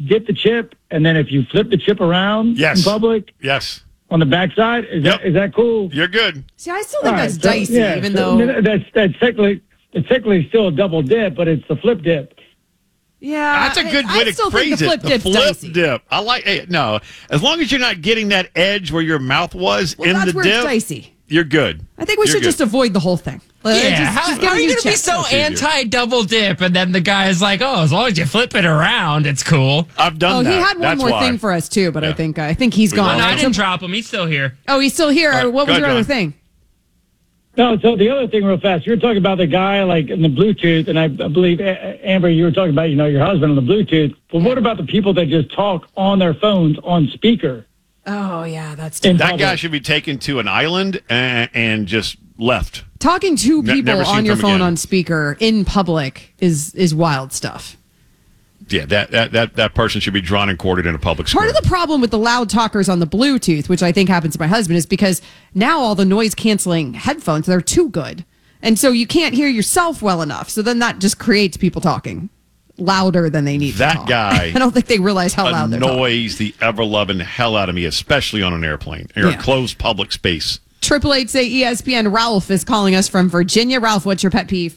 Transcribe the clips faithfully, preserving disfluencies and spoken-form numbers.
dip the chip, and then if you flip the chip around yes. in public, yes, on the backside, is yep. that is that cool? You're good. See, I still think All that's right, so, dicey, yeah, even so, though that's that's technically it's technically still a double dip, but it's the flip dip. Yeah, that's a good I, way I to still phrase think the flip it. The dip's flip dicey. dip. I like it. No, as long as you're not getting that edge where your mouth was Well, in that's the where dip, it's dicey. You're good. I think we You're should good. just avoid the whole thing. Uh, Yeah, just, how, just get how a are you new going to be chip. so That's easier. anti-double dip? And then the guy is like, oh, as long as you flip it around, it's cool. I've done Oh, that. he had one That's more why. thing for us too, but I Yeah. think uh, I think he's We gone. lost No, I him. didn't drop him. He's still here. Oh, he's still here. right, What go was your ahead, other John. thing? No, so the other thing real fast, you were talking about the guy like in the Bluetooth, and I, I believe, A- Amber, you were talking about, you know, your husband on the Bluetooth. But what about the people that just talk on their phones on speaker? Oh yeah, that's In That public? guy should be taken to an island and, and just left. talking to Ne- people never seen on your from phone again. on speaker in public is is wild stuff. Yeah, that, that, that, that person should be drawn and quartered in a public square. Part of the problem with the loud talkers on the Bluetooth, which I think happens to my husband, is because now all the noise canceling headphones, they're too good. And so you can't hear yourself well enough. So then that just creates people talking louder than they need That to talk. guy I don't think they realize how loud they're talking. annoys the ever-loving hell out of me, especially on an airplane or Yeah. a closed public space. Triple eight say E S P N. Ralph is calling us from Virginia. Ralph, what's your pet peeve?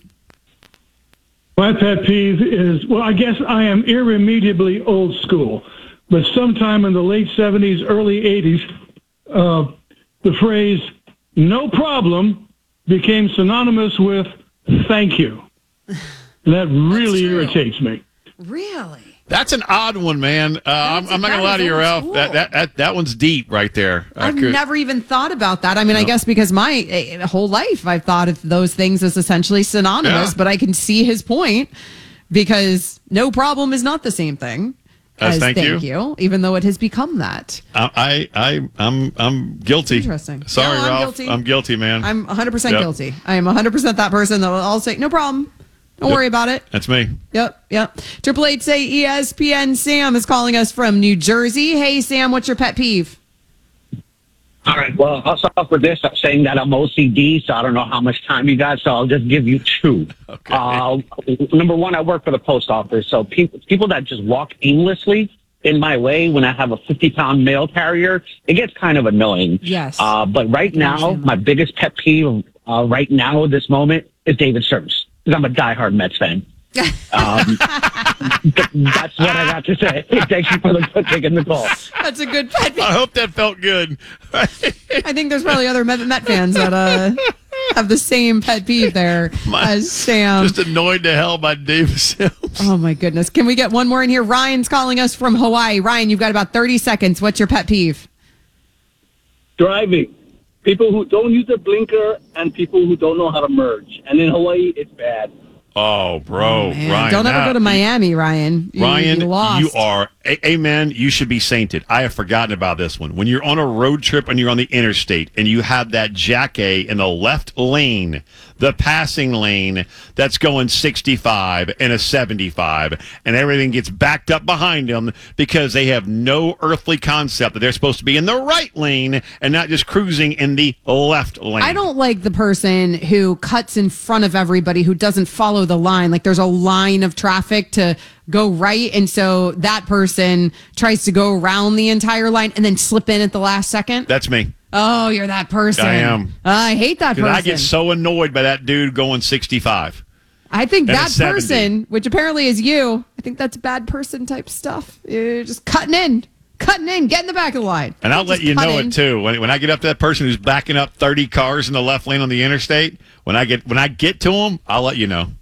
My pet peeve is, well, I guess I am irremediably old school, but sometime in the late seventies, early eighties, uh, the phrase "no problem" became synonymous with "thank you." And that really true. irritates me. Really? That's an odd one, man. Uh, I'm, I'm not that going to lie is to you, old Ralph. school. That, that, that, that one's deep right there. I I've could- never even thought about that. I mean, I guess because my uh, whole life I've thought of those things as essentially synonymous, Yeah. but I can see his point because no problem is not the same thing As as thank you? even though it has become that. I, I, I, I'm, I'm guilty. Interesting. Sorry, No, I'm Ralph. guilty. I'm guilty, man. I'm one hundred percent Yep. guilty. I am one hundred percent that person that will I'll say, no problem. Don't Yep. worry about it. That's me. Yep, yep. Triple eight say E S P N. Sam is calling us from New Jersey. Hey, Sam, what's your pet peeve? All right. Well, I'll start off with this. I'm saying that I'm O C D, so I don't know how much time you got, so I'll just give you two. Okay. Uh, number one, I work for the post office, so people people that just walk aimlessly in my way when I have a fifty-pound mail carrier, it gets kind of annoying. Yes. Uh, but right now, understand that. my biggest pet peeve uh, right now at this moment is David Stearns, because I'm a diehard Mets fan. Um, that's what I got to say. Thank you for the, taking the call. That's a good pet peeve. I hope that felt good. I think there's probably other Met, Met fans that uh, have the same pet peeve there My- as Sam. Just annoyed to hell by David Sims. Oh, my goodness. Can we get one more in here? Ryan's calling us from Hawaii. Ryan, you've got about thirty seconds. What's your pet peeve? Driving. People who don't use their blinker and people who don't know how to merge. And in Hawaii, it's bad. Oh, bro, Man, Ryan. don't ever now- go to Miami, Ryan. You, Ryan, you, lost. you are, a- amen, you should be sainted. I have forgotten about this one. When you're on a road trip and you're on the interstate and you have that jacket in the left lane, the passing lane that's going sixty-five and a seventy-five, and everything gets backed up behind them because they have no earthly concept that they're supposed to be in the right lane and not just cruising in the left lane. I don't like the person who cuts in front of everybody who doesn't follow the line. Like there's a line of traffic to go right, and so that person tries to go around the entire line and then slip in at the last second. That's me. Oh, you're that person. I am. I hate that 'Cause person. I get so annoyed by that dude going sixty-five. I think and a that seventy. person, which apparently is you, I think that's bad person type stuff. You're just cutting in, cutting in, get in the back of the line. And I'll let Just you cut know in. it too. When when I get up to that person who's backing up thirty cars in the left lane on the interstate, when I get when I get to them, I'll let you know.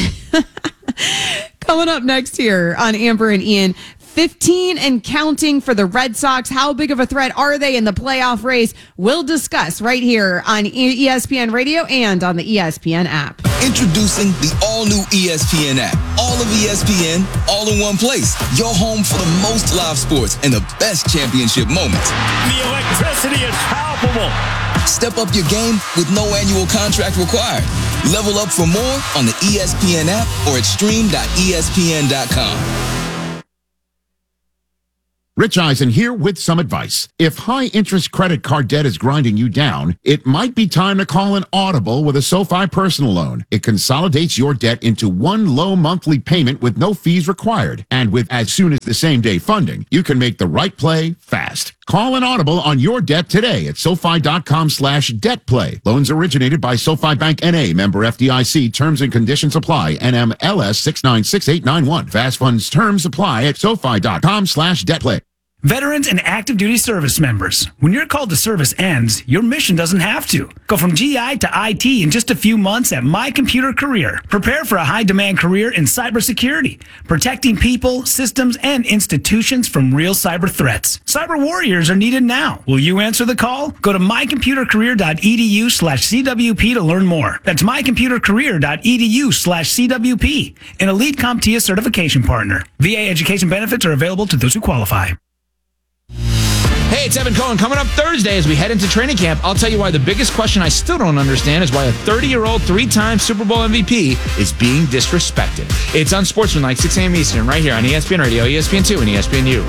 Coming up next here on Amber and Ian, fifteen and counting for the Red Sox. How big of a threat are they in the playoff race? We'll discuss right here on E S P N Radio and on the E S P N app. Introducing the all-new E S P N app. All of E S P N, all in one place. Your home for the most live sports and the best championship moments. The electricity is palpable. Step up your game with no annual contract required. Level up for more on the E S P N app or at stream dot E S P N dot com. Rich Eisen here with some advice. If high-interest credit card debt is grinding you down, it might be time to call an Audible with a SoFi personal loan. It consolidates your debt into one low monthly payment with no fees required. And with as soon as the same day funding, you can make the right play fast. Call an Audible on your debt today at SoFi.com slash debt play. Loans originated by SoFi Bank N A, member F D I C. Terms and conditions apply. N M L S six nine six eight nine one. Fast funds terms apply at SoFi.com slash debt play. Veterans and active duty service members, when your call to service ends, your mission doesn't have to. Go from G I to I T in just a few months at My Computer Career. Prepare for a high-demand career in cybersecurity, protecting people, systems, and institutions from real cyber threats. Cyber warriors are needed now. Will you answer the call? Go to mycomputercareer.edu slash CWP to learn more. That's mycomputercareer.edu slash CWP, an elite CompTIA certification partner. V A education benefits are available to those who qualify. Hey, it's Evan Cohen. Coming up Thursday as we head into training camp, I'll tell you why the biggest question I still don't understand is why a thirty-year-old, three-time Super Bowl M V P is being disrespected. It's Unsportsmanlike, six a.m. Eastern, right here on E S P N Radio, E S P N two, and E S P N U.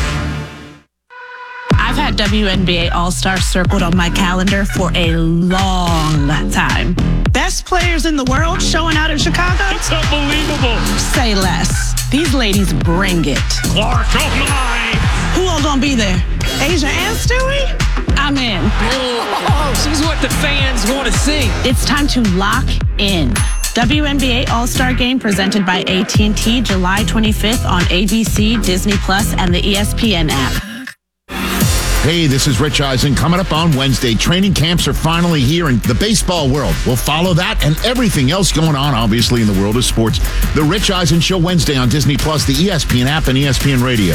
I've had W N B A All-Star circled on my calendar for a long time. Best players in the world showing out in Chicago? It's unbelievable. Say less. These ladies bring it. Clark, oh my. Who all gonna be there? Asia and Stewie? I'm in. Oh, she's what the fans want to see. It's time to lock in. W N B A All-Star Game presented by A T and T, July twenty-fifth on A B C, Disney Plus, and the E S P N app. Hey, this is Rich Eisen. Coming up on Wednesday, training camps are finally here in the baseball world. We'll follow that and everything else going on, obviously, in the world of sports. The Rich Eisen Show Wednesday on Disney Plus, the E S P N app, and E S P N Radio.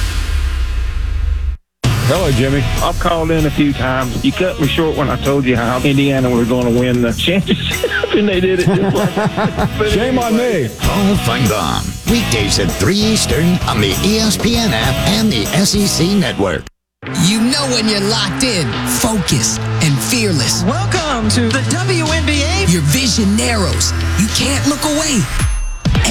Hello, Jimmy. I've called in a few times. You cut me short when I told you how Indiana was going to win the championship, and they did it just like Shame on me. Paul Feinbaum. Weekdays at three Eastern on the E S P N app and the S E C Network. You know when you're locked in, focused, and fearless. Welcome to the W N B A. Your vision narrows. You can't look away.